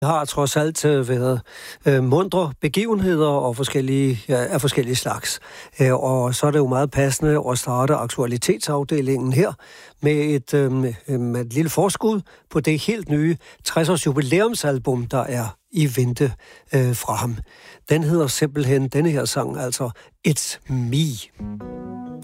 har trods alt været mundre begivenheder og af forskellige slags. Og så er det jo meget passende at starte aktualitetsafdelingen her med et lille forskud på det helt nye 60-års jubilæumsalbum, der er i vente fra ham. Den hedder simpelthen, denne her sang, altså It's Me.